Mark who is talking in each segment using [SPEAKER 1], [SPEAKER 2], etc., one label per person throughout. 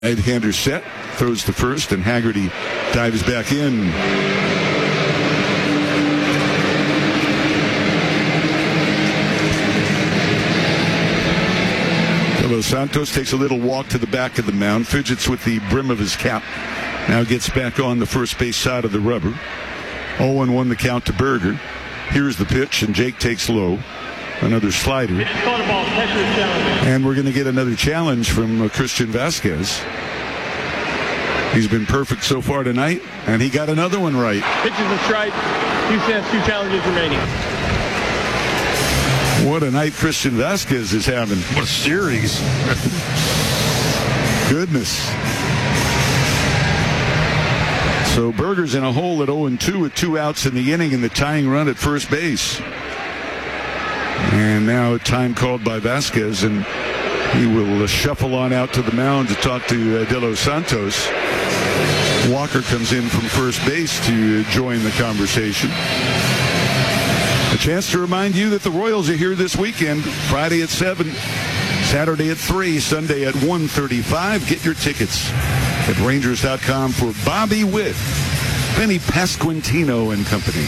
[SPEAKER 1] Right-hander set, throws to first, and Haggerty dives back in. De Los Santos takes a little walk to the back of the mound, fidgets with the brim of his cap. Now gets back on the first base side of the rubber. 0-1 the count to Berger. Here's the pitch, and Jake takes low. Another slider. And we're going to get another challenge from Christian Vasquez. He's been perfect so far tonight, and he got another one right.
[SPEAKER 2] Pitches a strike. Houston has 2 challenges remaining.
[SPEAKER 1] What a night Christian Vasquez is having.
[SPEAKER 3] What a series.
[SPEAKER 1] Goodness. So Berger's in a hole at 0-2 with 2 outs in the inning and the tying run at first base. And now a time called by Vasquez, and he will shuffle on out to the mound to talk to De Los Santos. Walker comes in from first base to join the conversation. A chance to remind you that the Royals are here this weekend. Friday at 7, Saturday at 3, Sunday at 1:35. Get your tickets at Rangers.com for Bobby Witt, Benny Pasquantino and company.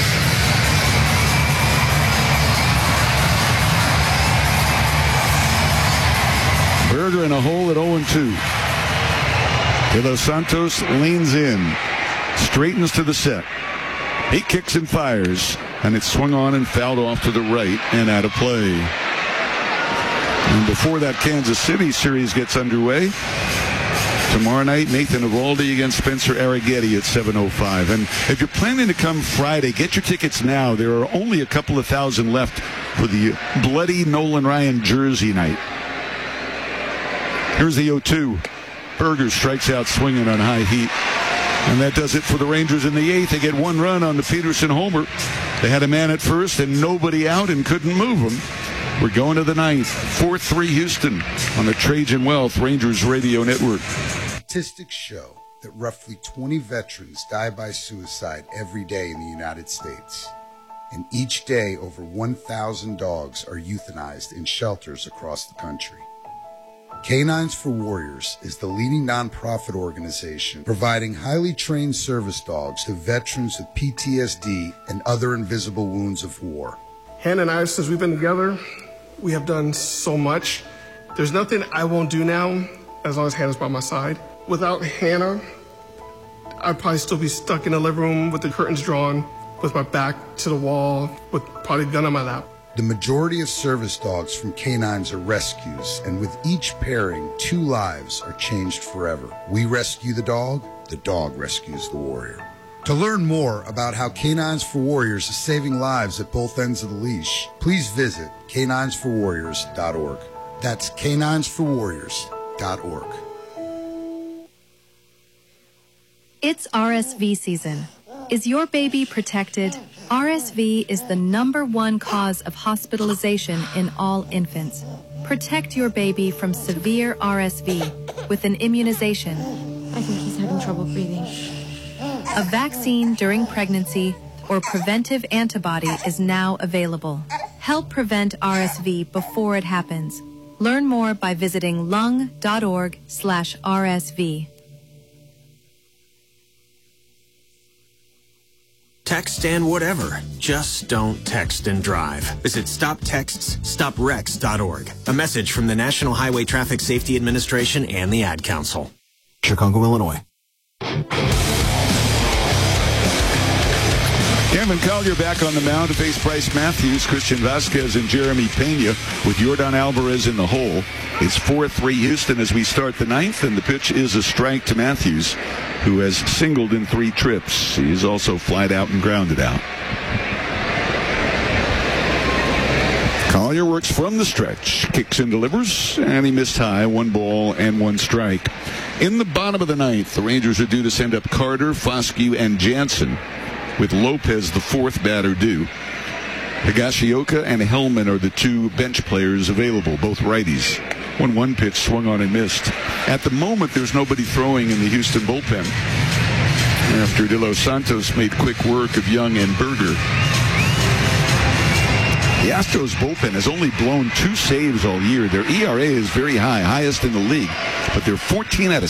[SPEAKER 1] Berger in a hole at 0-2. De Los Santos leans in, straightens to the set. He kicks and fires, and it's swung on and fouled off to the right and out of play. And before that Kansas City series gets underway, tomorrow night, Nathan Eovaldi against Spencer Arrighetti at 7:05. And if you're planning to come Friday, get your tickets now. There are only a couple of thousand left for the bloody Nolan Ryan jersey night. Here's the 0-2. Berger strikes out swinging on high heat. And that does it for the Rangers in the 8th. They get 1 run on the Peterson homer. They had a man at first and nobody out and couldn't move him. We're going to the 9th. 4-3 Houston on the Trajan Wealth Rangers Radio Network.
[SPEAKER 4] Statistics show that roughly 20 veterans die by suicide every day in the United States. And each day, over 1,000 dogs are euthanized in shelters across the country. Canines for Warriors is the leading nonprofit organization providing highly trained service dogs to veterans with PTSD and other invisible wounds of war.
[SPEAKER 5] Hannah and I, since we've been together, we have done so much. There's nothing I won't do now as long as Hannah's by my side. Without Hannah, I'd probably still be stuck in the living room with the curtains drawn, with my back to the wall, with probably a gun on my lap.
[SPEAKER 4] The majority of service dogs from Canines are rescues, and with each pairing, 2 lives are changed forever. We rescue the dog rescues the warrior. To learn more about how Canines for Warriors is saving lives at both ends of the leash, please visit caninesforwarriors.org. That's caninesforwarriors.org.
[SPEAKER 6] It's RSV season. Is your baby protected? RSV is the #1 cause of hospitalization in all infants. Protect your baby from severe RSV with an immunization.
[SPEAKER 7] I think he's having trouble breathing.
[SPEAKER 6] A vaccine during pregnancy or preventive antibody is now available. Help prevent RSV before it happens. Learn more by visiting lung.org/RSV.
[SPEAKER 8] Text and whatever. Just don't text and drive. Visit StopTextsStopWrecks.org. A message from the National Highway Traffic Safety Administration and the Ad Council. Chicago, Illinois.
[SPEAKER 1] Kevin Collier back on the mound to face Bryce Matthews, Christian Vasquez, and Jeremy Pena with Yordan Alvarez in the hole. It's 4-3 Houston as we start the 9th, and the pitch is a strike to Matthews, who has singled in 3 trips. He's also flied out and grounded out. Collier works from the stretch, kicks and delivers, and he missed high. 1 ball and 1 strike. In the bottom of the 9th, the Rangers are due to send up Carter, Foscue, and Jansen, with Lopez the 4th batter due. Higashioka and Hellman are the 2 bench players available, both righties. 1-1 pitch swung on and missed. At the moment, there's nobody throwing in the Houston bullpen after De Los Santos made quick work of Young and Berger. The Astros bullpen has only blown 2 saves all year. Their ERA is very high, highest in the league. but they're 14 out of